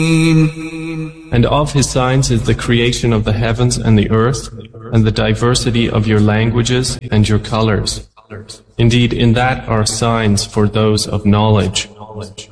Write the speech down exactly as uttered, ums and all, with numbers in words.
And of His signs is the creation of the heavens and the earth, and the diversity of your languages and your colors. Indeed, in that are signs for those of knowledge.